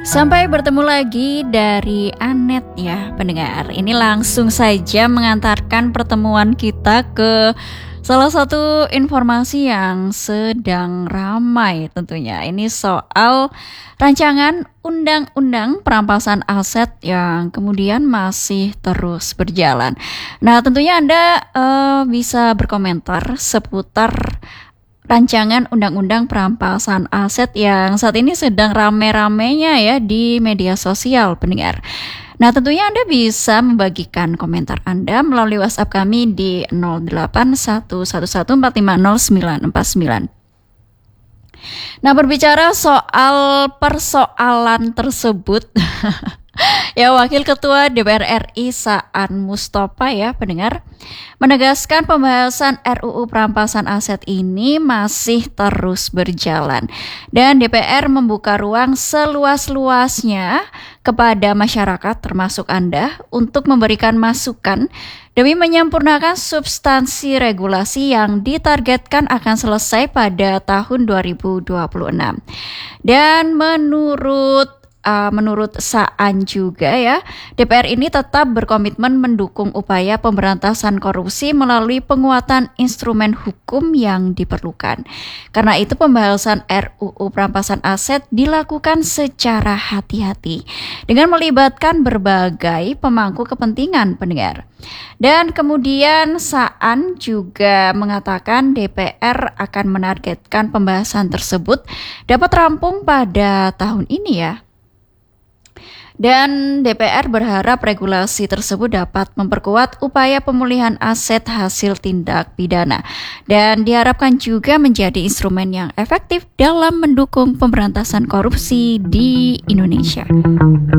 Sampai bertemu lagi dari Anet ya pendengar. Ini langsung saja mengantarkan pertemuan kita ke salah satu informasi yang sedang ramai tentunya. Ini soal rancangan undang-undang perampasan aset yang kemudian masih terus berjalan. Nah, tentunya Anda bisa berkomentar seputar rancangan undang-undang perampasan aset yang saat ini sedang rame-ramenya ya di media sosial pendengar. Nah, tentunya Anda bisa membagikan komentar Anda melalui WhatsApp kami di 081114509949. Nah, berbicara soal persoalan tersebut ya, Wakil Ketua DPR RI Saan Mustapa ya pendengar menegaskan pembahasan RUU perampasan aset ini masih terus berjalan dan DPR membuka ruang seluas-luasnya kepada masyarakat termasuk Anda untuk memberikan masukan demi menyempurnakan substansi regulasi yang ditargetkan akan selesai pada tahun 2026. Dan menurut Saan juga ya, DPR ini tetap berkomitmen mendukung upaya pemberantasan korupsi melalui penguatan instrumen hukum yang diperlukan. Karena itu pembahasan RUU perampasan aset dilakukan secara hati-hati dengan melibatkan berbagai pemangku kepentingan pendengar. Dan kemudian Saan juga mengatakan DPR akan menargetkan pembahasan tersebut dapat rampung pada tahun ini ya. Dan DPR berharap regulasi tersebut dapat memperkuat upaya pemulihan aset hasil tindak pidana dan diharapkan juga menjadi instrumen yang efektif dalam mendukung pemberantasan korupsi di Indonesia.